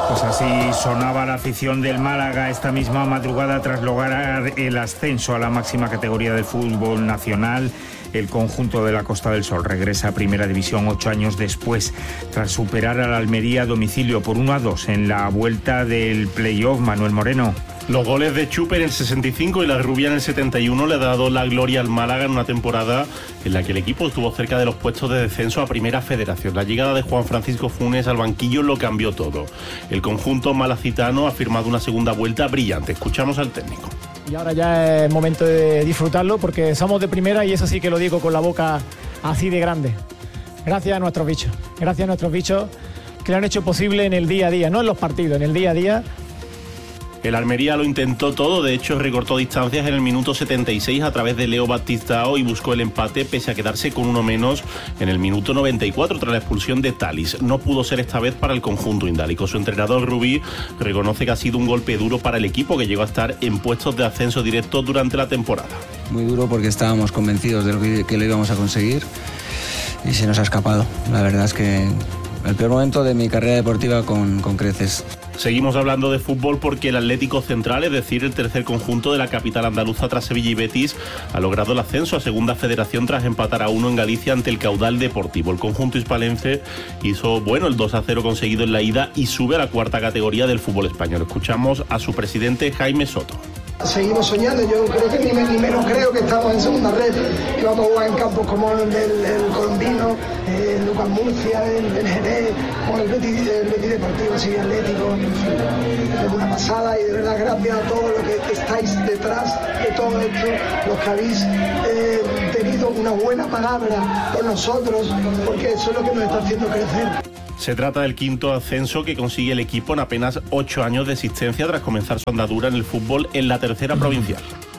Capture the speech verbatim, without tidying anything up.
Pues así sonaba la afición del Málaga esta misma madrugada tras lograr el ascenso a la máxima categoría del fútbol nacional. El conjunto de la Costa del Sol regresa a Primera División ocho años después, tras superar al Almería a domicilio por uno a dos en la vuelta del playoff. Manuel Moreno. Los goles de Chupe en el sesenta y cinco y la Rubia en el setenta y uno le ha dado la gloria al Málaga en una temporada en la que el equipo estuvo cerca de los puestos de descenso a Primera Federación. La llegada de Juan Francisco Funes al banquillo lo cambió todo. El conjunto malacitano ha firmado una segunda vuelta brillante. Escuchamos al técnico. Y ahora ya es momento de disfrutarlo porque somos de primera y eso sí que lo digo con la boca así de grande. Gracias a nuestros bichos, gracias a nuestros bichos que lo han hecho posible en el día a día, no en los partidos, en el día a día. El Almería lo intentó todo, de hecho recortó distancias en el minuto setenta y seis a través de Leo Baptistao y buscó el empate pese a quedarse con uno menos en el minuto noventa y cuatro tras la expulsión de Talis. No pudo ser esta vez para el conjunto indálico. Su entrenador Rubí reconoce que ha sido un golpe duro para el equipo, que llegó a estar en puestos de ascenso directo durante la temporada. Muy duro porque estábamos convencidos de lo que, que lo íbamos a conseguir y se nos ha escapado. La verdad es que el peor momento de mi carrera deportiva con, con creces. Seguimos hablando de fútbol porque el Atlético Central, es decir, el tercer conjunto de la capital andaluza tras Sevilla y Betis, ha logrado el ascenso a Segunda Federación tras empatar a uno en Galicia ante el Caudal Deportivo. El conjunto hispalense hizo bueno el dos a cero conseguido en la ida y sube a la cuarta categoría del fútbol español. Escuchamos a su presidente Jaime Soto. Seguimos soñando, yo creo que ni, me, ni menos creo que estamos en segunda red, que vamos a jugar en campos como el del el Colombino, el Lucas Murcia, el, el Jerez, o el Betis, el Betis Deportivo, así Atlético, es una pasada y de verdad gracias a todos los que estáis detrás de todo esto, los que habéis eh, tenido una buena palabra por nosotros, porque eso es lo que nos está haciendo crecer. Se trata del quinto ascenso que consigue el equipo en apenas ocho años de existencia tras comenzar su andadura en el fútbol en la tercera provincial.